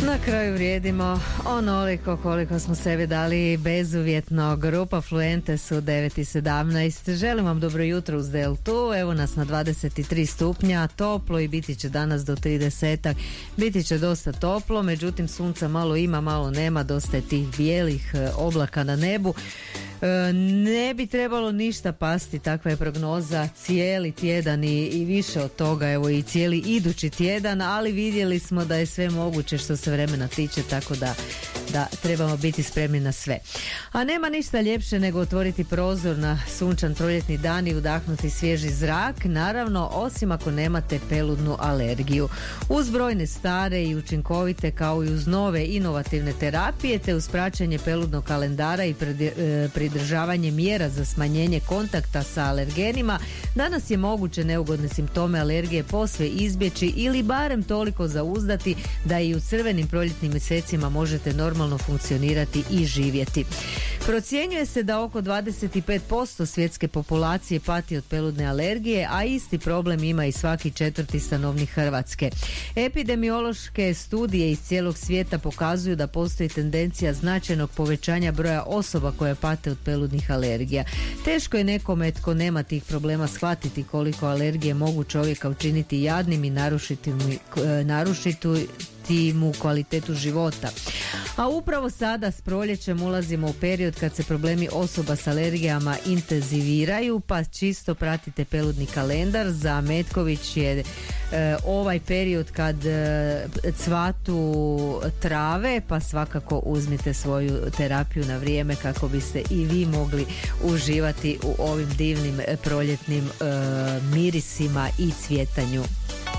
Na kraju vrijedimo onoliko koliko smo sebi dali bezuvjetno. Grupa Fluente su 9:17. Želim vam dobro jutro uz Deltu. Evo nas na 23 stupnja, toplo i biti će danas do 30. Biti će dosta toplo, međutim sunca malo ima, malo nema, dosta je tih bijelih oblaka na nebu. Ne bi trebalo ništa pasti, takva je prognoza cijeli tjedan i više od toga, evo i cijeli idući tjedan, ali vidjeli smo da je sve moguće što se vremena tiče, tako da trebamo biti spremni na sve. A nema ništa ljepše nego otvoriti prozor na sunčan proljetni dan i udahnuti svježi zrak, naravno osim ako nemate peludnu alergiju. Uz brojne stare i učinkovite kao i uz nove inovativne terapije te uz praćenje peludnog kalendara i pridržavanje mjera za smanjenje kontakta sa alergenima, danas je moguće neugodne simptome alergije posve izbjeći ili barem toliko zauzdati da i u crvenim proljetnim mjesecima možete normalno funkcionirati i živjeti. Procjenjuje se da oko 25% svjetske populacije pati od peludne alergije, a isti problem ima i svaki 4. stanovnik Hrvatske. Epidemiološke studije iz cijelog svijeta pokazuju da postoji tendencija značajnog povećanja broja osoba koje pate od peludnih alergija. Teško je nekome tko nema tih problema shvatiti koliko alergije mogu čovjeka učiniti jadnim i narušiti mu kvalitetu života. A upravo sada s proljećem ulazimo u period kad se problemi osoba s alergijama intenziviraju, pa čisto pratite peludni kalendar. Za Metković je ovaj period kad cvatu trave, pa svakako uzmite svoju terapiju na vrijeme kako biste i vi mogli uživati u ovim divnim proljetnim mirisima i cvjetanju.